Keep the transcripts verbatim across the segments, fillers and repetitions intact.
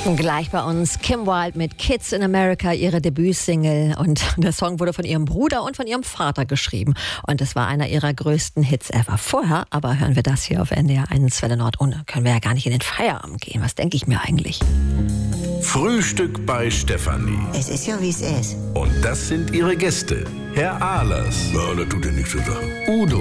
Gleich bei uns Kim Wilde mit Kids in America, ihre Debütsingle. Und der Song wurde von ihrem Bruder und von ihrem Vater geschrieben. Und es war einer ihrer größten Hits ever. Vorher aber hören wir das hier auf N D R eins Welle Nord. Ohne können wir ja gar nicht in den Feierabend gehen. Was denke ich mir eigentlich? Frühstück bei Stefanie. Es ist ja, wie es ist. Und das sind ihre Gäste. Herr Ahlers. Na, das tut dir nichts zu sagen. Udo.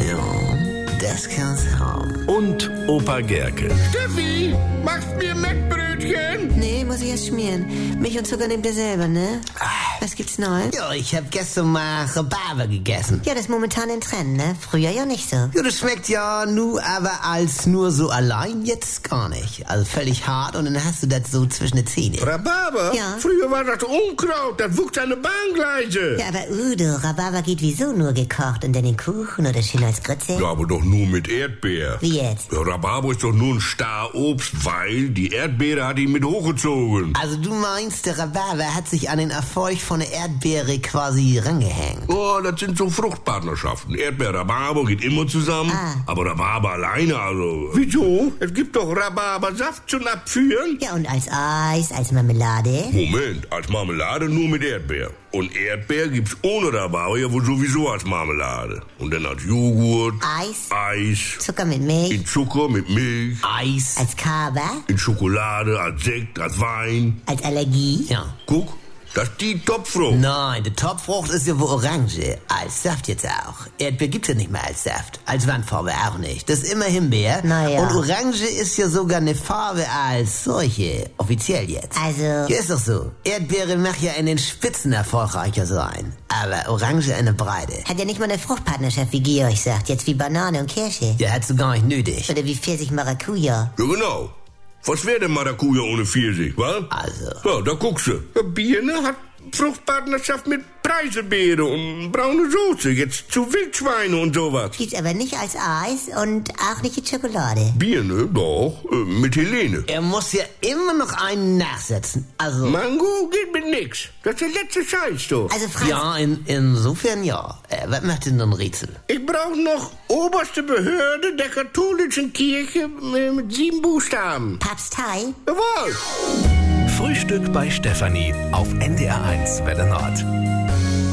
Ja, das kann's haben. Und Opa Gerke. Steffi, machst mir Mettbrötchen? Nee, muss ich erst schmieren. Milch und Zucker nehmt ihr selber, ne? Was gibt's Neues? Ja, ich hab gestern mal Rhabarber gegessen. Ja, das ist momentan in Trend, ne? Früher ja nicht so. Ja, das schmeckt ja nur, aber als nur so allein jetzt gar nicht. Also völlig hart und dann hast du das so zwischen den Zähnen. Rhabarber? Ja. Früher war das Unkraut, das wuchs an den Bahngleise. Ja, aber Udo, Rhabarber geht wieso nur gekocht und dann in Kuchen oder schön als Grütze? Ja, aber doch nur mit Erdbeer. Wie jetzt? Ja, Rhabarber ist doch nur ein Starobst, weil die Erdbeere hat ihn mit hochgezogen. Also du meinst, der Rhabarber hat sich an den Erfolg von der Erdbeere quasi rangehängt. Oh, das sind so Fruchtpartnerschaften. Erdbeer-Rhabarber geht immer zusammen, Ah. aber Rhabarber alleine, also... Wieso? Es gibt doch Rhabarbersaft zum Abführen. Ja, und als Eis, als Marmelade? Moment, als Marmelade nur mit Erdbeer. Und Erdbeer gibt's ohne Rhabarber ja wohl sowieso als Marmelade. Und dann als Joghurt, Eis? Eis, Zucker mit Milch? in Zucker mit Milch, Eis. Als Kaba? in Schokolade, als Sekt, als Wein. Als Allergie? Ja. Guck, das ist die Topfrucht. Nein, die Topfrucht ist ja wohl Orange. Als Saft jetzt auch. Erdbeer gibt's ja nicht mehr als Saft. Als Wandfarbe auch nicht. Das ist immer Himbeer. Na ja. Und Orange ist ja sogar eine Farbe als solche. Offiziell jetzt. Also... Ja, ist doch so. Erdbeere mag ja in den Spitzen erfolgreicher sein. Aber Orange in der Breite. Hat ja nicht mal eine Fruchtpartnerschaft, wie Georg sagt. Jetzt wie Banane und Kirsche. Ja, hat's du gar nicht nötig. Oder wie Pfirsich Maracuja. Ja, genau. Was wäre denn Maracuja ohne Pfirsich, wa? Also. Ja, da guckst du. Ja, Birne hat Fruchtpartnerschaft mit Preiselbeere und braune Soße. Jetzt zu Wildschweine und sowas. Gibt's aber nicht als Eis und auch nicht in Schokolade. Birne, doch, äh, mit Helene. Er muss ja immer noch einen nachsetzen. Also. Mango geht mit nix. Das ist der letzte Scheiß, doch. Also Franz... Ja, in, insofern ja. Äh, was macht denn dann Rätsel? Ich brauche noch oberste Behörde der katholischen Kirche äh, mit sieben Buchstaben. Papstei? Jawohl. Frühstück bei Stefanie auf N D R eins Welle Nord.